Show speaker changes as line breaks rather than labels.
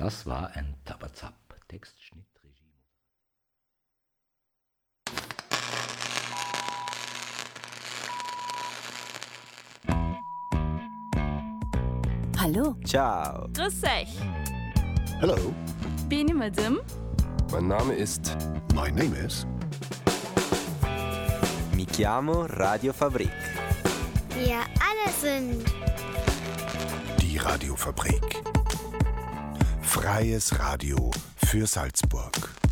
Das war ein Tabazap. Text, Schnitt, Regie.
Hallo.
Ciao.
Grüß euch.
Hello.
Bin ich Madame?
Mein Name ist...
My name is...
Mi chiamo Radio Fabrik.
Wir alle sind
Die Radiofabrik. Freies Radio für Salzburg.